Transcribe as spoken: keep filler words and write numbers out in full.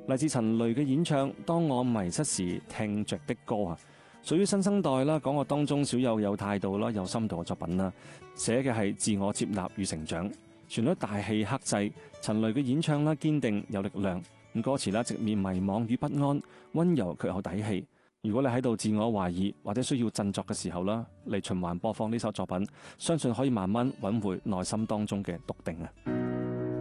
嚟自陳蕾嘅演唱《當我迷失時聽着的歌》啊，屬於新生代啦，講我當中少有有態度啦、有深度嘅作品啦，寫嘅係自我接納與成長，旋律大氣克制，陳蕾嘅演唱啦堅定有力量，咁歌詞啦直面迷惘與不安，溫柔卻有底氣。如果你喺度自我懷疑或者需要振作嘅時候啦，嚟循環播放呢首作品，相信可以慢慢揾回內心當中嘅篤定啊！